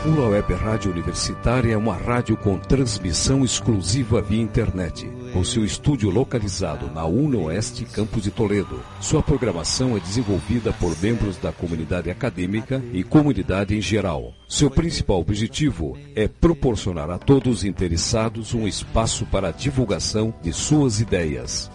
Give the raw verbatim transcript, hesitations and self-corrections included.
UNO Web Rádio Universitária é uma rádio com transmissão exclusiva via internet, com seu estúdio localizado na UNO Oeste, campus de Toledo. Sua programação é desenvolvida por membros da comunidade acadêmica e comunidade em geral. Seu principal objetivo é proporcionar a todos os interessados um espaço para a divulgação de suas ideias.